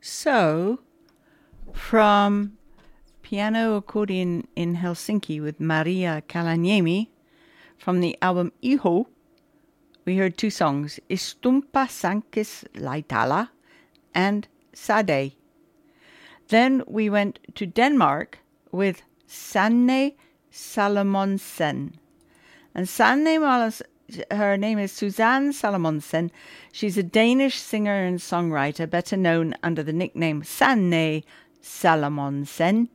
So, from Piano Accordion in Helsinki with Maria Kalaniemi, from the album Iho, we heard two songs, Istumpa Sankis Laitala and Sade. Then we went to Denmark with Sanne Salomonsen. And her name is Susanne Salomonsen. She's a Danish singer and songwriter, better known under the nickname Sanne Salomonsen.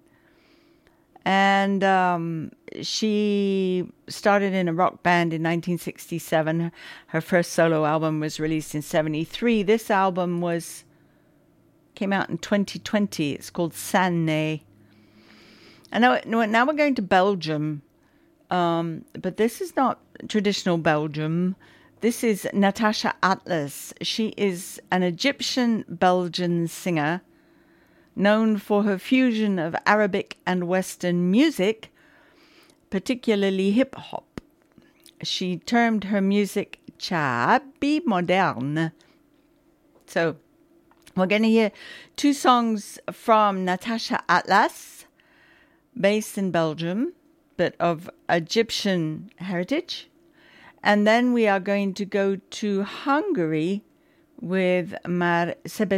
And she started in a rock band in 1967. Her first solo album was released in 1973. This album came out in 2020. It's called Sanne. And now we're going to Belgium. But this is not traditional Belgium. This is Natasha Atlas. She is an Egyptian-Belgian singer known for her fusion of Arabic and Western music, particularly hip-hop. She termed her music Sha'abi moderne. So we're going to hear two songs from Natasha Atlas, based in Belgium, but of Egyptian heritage. And then we are going to go to Hungary with Marta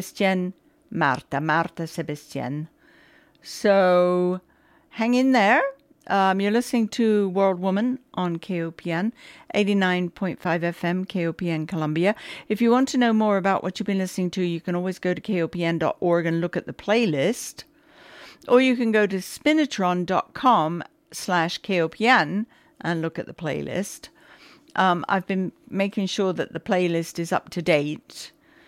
Sebastian. So hang in there. You're listening to World Woman on KOPN, 89.5 FM, KOPN Columbia. If you want to know more about what you've been listening to, you can always go to kopn.org and look at the playlist. Or you can go to spinitron.com/KOPN and look at the playlist. I've been making sure that the playlist is up to date.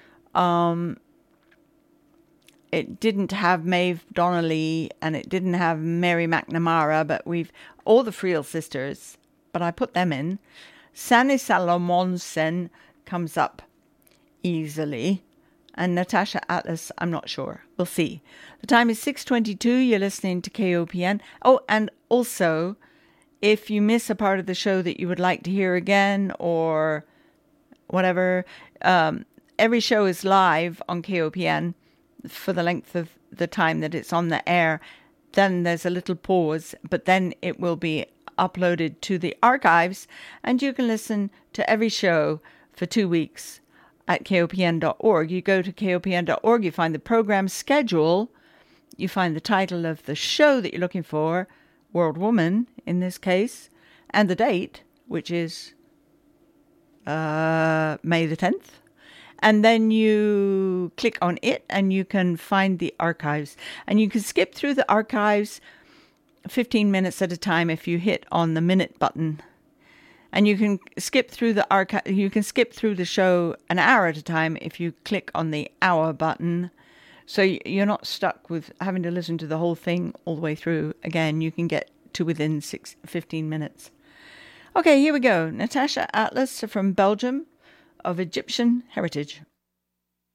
It didn't have Maeve Donnelly and it didn't have Mary McNamara, but all the Friel sisters, but I put them in. Sanne Salomonsen comes up easily. And Natasha Atlas, I'm not sure. We'll see. The time is 6:22. You're listening to KOPN. Oh, and also, if you miss a part of the show that you would like to hear again or whatever, every show is live on KOPN for the length of the time that it's on the air. Then there's a little pause, but then it will be uploaded to the archives, and you can listen to every show for 2 weeks at kopn.org. You go to kopn.org, you find the program schedule, you find the title of the show that you're looking for, World Woman in this case, and the date, which is May the 10th. And then you click on it and you can find the archives. And you can skip through the archives 15 minutes at a time if you hit on the minute button. And you can skip through the archive. You can skip through the show an hour at a time if you click on the hour button. So you're not stuck with having to listen to the whole thing all the way through. Again, you can get to within 15 minutes. Okay, here we go. Natasha Atlas from Belgium, of Egyptian heritage.